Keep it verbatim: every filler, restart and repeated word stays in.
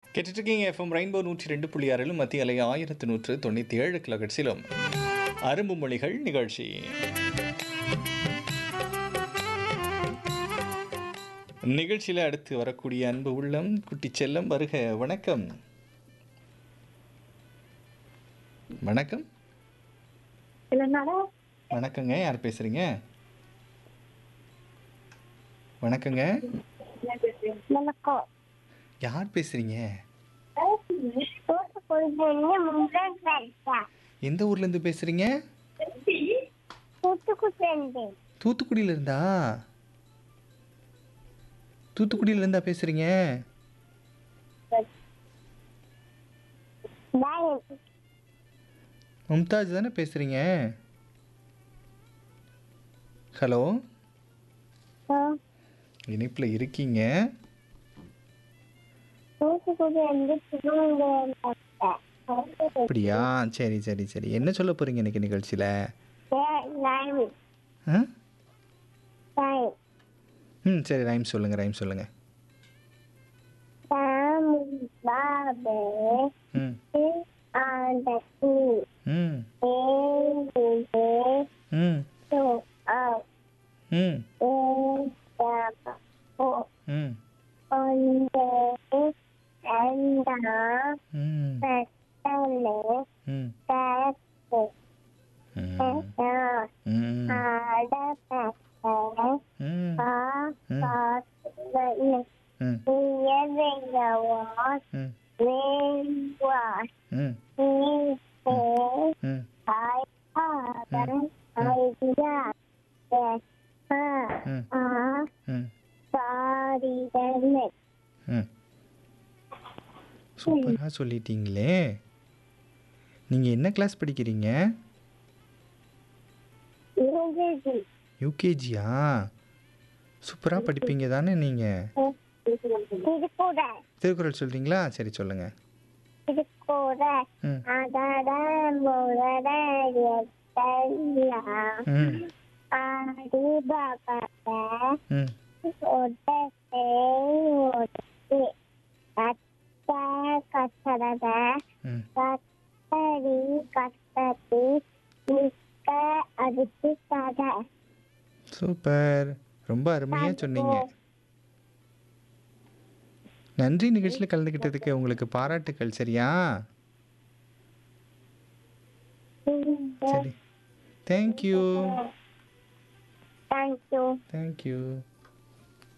கேட்டுட்டு இருக்கீங்க FM rainbow நூற்றி ரெண்டு புள்ளி ஆறிலும் மத்திய அலை ஆயிரத்து நூற்று தொண்ணூற்றி ஏழு கிலோகட்ஸிலும் அரும்பு மொழிகள் நிகழ்ச்சி. நிகழ்ச்சியில் அடுத்து வரக்கூடிய அன்பு உள்ளம் குட்டி செல்லம் வருக. வணக்கம். வணக்கம். வணக்கங்க. யார் பேசுறீங்க? வணக்கங்க. யார் பேசுறீங்க? எந்த ஊர்ல இருந்து பேசுறீங்க? தூத்துக்குடியில இருந்தா? தூத்துக்குடியில இருந்தா பேசுறீங்க? மும்தாஜ் தானே பேசுறீங்க? ஹலோ, இணைப்புல இருக்கீங்க? அப்படியா? சரி சரி சரி. என்ன சொல்ல போறீங்க இன்னைக்கு நிகழ்ச்சியில? ஆ? ம் சரி, ரைம் சொல்லுங்க, ரைம் சொல்லுங்க. ம் ம் ம் ம் ம் சூப்பரா சொல்லிட்டீங்களே. நீங்க என்ன கிளாஸ் படிக்கிறீங்க? யூகேஜியா? சூப்பரா படிப்பீங்க தானே நீங்க? திருக்குறள் சொல்றீங்களா? சரி சொல்லுங்க. ம் ம் ம் சூப்பர். ரொம்ப அருமையா சொன்னீங்க. நன்றி நிகழ்ச்சியில் கலந்துக்கிட்டதுக்கு. உங்களுக்கு பாராட்டுக்கள். சரியா? சரி. தேங்க்யூ. தேங்க்யூ.